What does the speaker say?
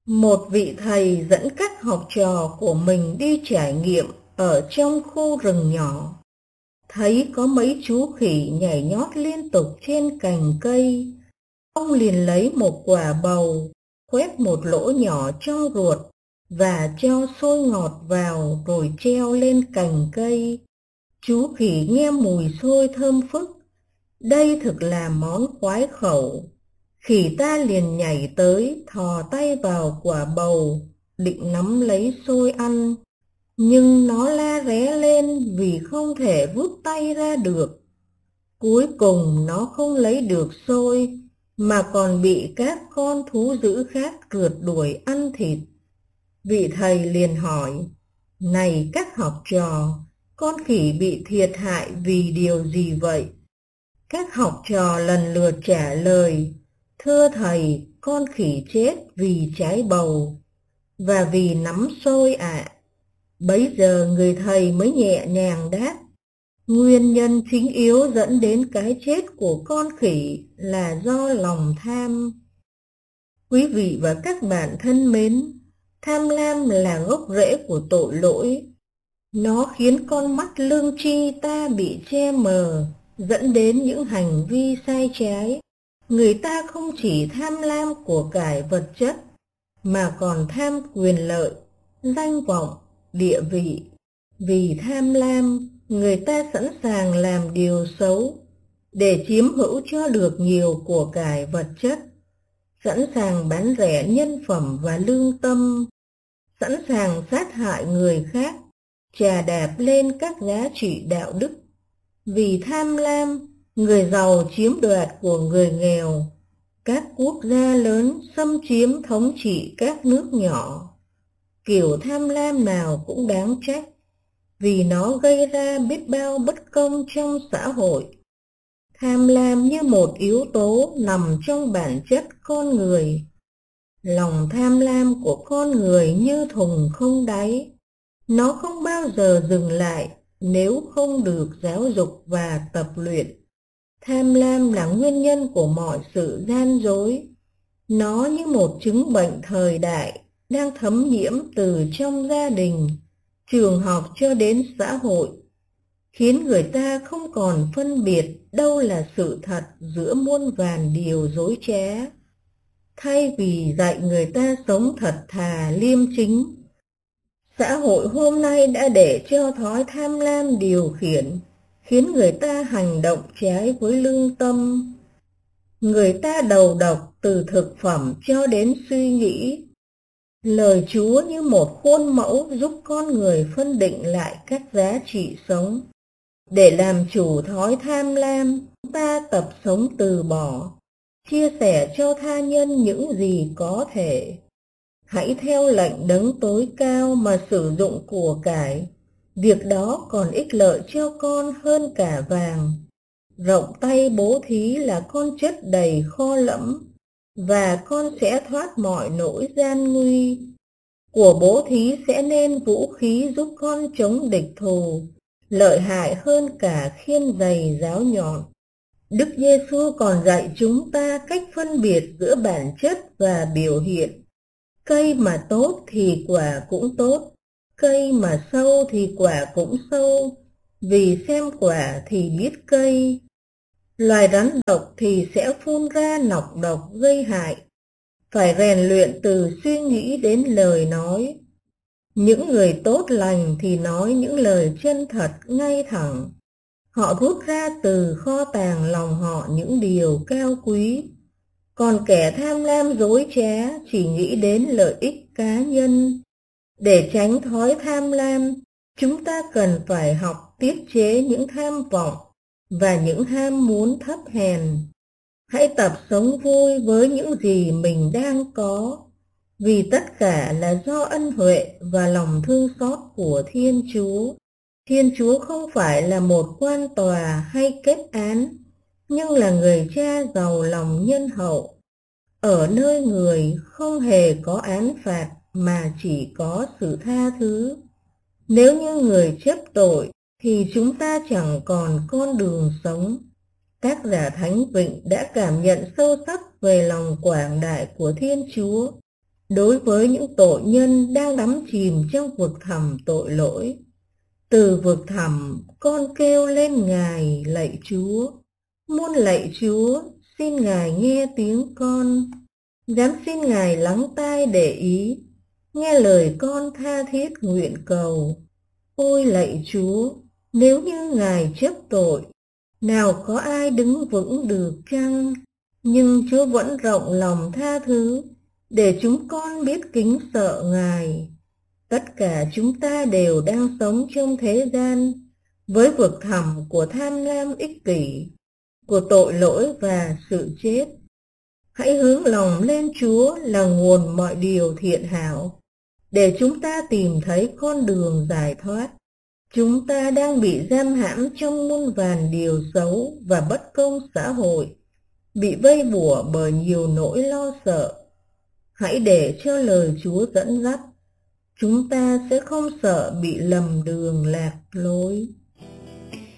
Một vị thầy dẫn các học trò của mình đi trải nghiệm ở trong khu rừng nhỏ. Thấy có mấy chú khỉ nhảy nhót liên tục trên cành cây. Ông liền lấy một quả bầu, khoét một lỗ nhỏ trong ruột và cho xôi ngọt vào rồi treo lên cành cây. Chú khỉ nghe mùi xôi thơm phức. Đây thực là món khoái khẩu. Khỉ ta liền nhảy tới, thò tay vào quả bầu, định nắm lấy xôi ăn. Nhưng nó la ré lên vì không thể rút tay ra được. Cuối cùng nó không lấy được xôi, mà còn bị các con thú dữ khác rượt đuổi ăn thịt. Vị thầy liền hỏi, này các học trò, con khỉ bị thiệt hại vì điều gì vậy? Các học trò lần lượt trả lời, thưa thầy, con khỉ chết vì trái bầu và vì nắm xôi ạ. Bấy giờ người thầy mới nhẹ nhàng đáp, nguyên nhân chính yếu dẫn đến cái chết của con khỉ là do lòng tham. Quý vị và các bạn thân mến, tham lam là gốc rễ của tội lỗi. Nó khiến con mắt lương tri ta bị che mờ, dẫn đến những hành vi sai trái. Người ta không chỉ tham lam của cải vật chất, mà còn tham quyền lợi, danh vọng, địa vị. Vì tham lam, người ta sẵn sàng làm điều xấu để chiếm hữu cho được nhiều của cải vật chất, sẵn sàng bán rẻ nhân phẩm và lương tâm, sẵn sàng sát hại người khác, chà đạp lên các giá trị đạo đức. Vì tham lam, người giàu chiếm đoạt của người nghèo, các quốc gia lớn xâm chiếm thống trị các nước nhỏ. Kiểu tham lam nào cũng đáng trách, vì nó gây ra biết bao bất công trong xã hội. Tham lam như một yếu tố nằm trong bản chất con người. Lòng tham lam của con người như thùng không đáy. Nó không bao giờ dừng lại nếu không được giáo dục và tập luyện. Tham lam là nguyên nhân của mọi sự gian dối. Nó như một chứng bệnh thời đại đang thấm nhiễm từ trong gia đình, trường học cho đến xã hội, khiến người ta không còn phân biệt đâu là sự thật giữa muôn vàn điều dối trá. Thay vì dạy người ta sống thật thà liêm chính, xã hội hôm nay đã để cho thói tham lam điều khiển, khiến người ta hành động trái với lương tâm. Người ta đầu độc từ thực phẩm cho đến suy nghĩ. Lời Chúa như một khuôn mẫu giúp con người phân định lại các giá trị sống. Để làm chủ thói tham lam, ta tập sống từ bỏ, chia sẻ cho tha nhân những gì có thể. Hãy theo lệnh đấng tối cao mà sử dụng của cải. Việc đó còn ích lợi cho con hơn cả vàng. Rộng tay bố thí là con chất đầy kho lẫm, và con sẽ thoát mọi nỗi gian nguy. Của bố thí sẽ nên vũ khí giúp con chống địch thù, lợi hại hơn cả khiên giày giáo nhọn. Đức Giêsu còn dạy chúng ta cách phân biệt giữa bản chất và biểu hiện. Cây mà tốt thì quả cũng tốt, cây mà sâu thì quả cũng sâu, vì xem quả thì biết cây. Loài rắn độc thì sẽ phun ra nọc độc gây hại. Phải rèn luyện từ suy nghĩ đến lời nói. Những người tốt lành thì nói những lời chân thật ngay thẳng. Họ rút ra từ kho tàng lòng họ những điều cao quý. Còn kẻ tham lam dối trá chỉ nghĩ đến lợi ích cá nhân. Để tránh thói tham lam, chúng ta cần phải học tiết chế những tham vọng và những ham muốn thấp hèn. Hãy tập sống vui với những gì mình đang có, vì tất cả là do ân huệ và lòng thương xót của Thiên Chúa. Thiên Chúa không phải là một quan tòa hay kết án, nhưng là người cha giàu lòng nhân hậu. Ở nơi người không hề có án phạt mà chỉ có sự tha thứ. Nếu như người chấp tội thì chúng ta chẳng còn con đường sống. Tác giả Thánh Vịnh đã cảm nhận sâu sắc về lòng quảng đại của Thiên Chúa đối với những tội nhân đang đắm chìm trong vực thẳm tội lỗi. Từ vực thẳm, con kêu lên Ngài lạy Chúa. Muôn lạy Chúa, xin Ngài nghe tiếng con. Dám xin Ngài lắng tai để ý, nghe lời con tha thiết nguyện cầu. Ôi lạy Chúa, nếu như Ngài chấp tội, nào có ai đứng vững được chăng? Nhưng Chúa vẫn rộng lòng tha thứ, để chúng con biết kính sợ Ngài. Tất cả chúng ta đều đang sống trong thế gian, với vực thẳm của tham lam ích kỷ, của tội lỗi và sự chết. Hãy hướng lòng lên Chúa là nguồn mọi điều thiện hảo, để chúng ta tìm thấy con đường giải thoát. Chúng ta đang bị giam hãm trong muôn vàn điều xấu và bất công xã hội, bị vây bủa bởi nhiều nỗi lo sợ. Hãy để cho lời Chúa dẫn dắt, chúng ta sẽ không sợ bị lầm đường lạc lối.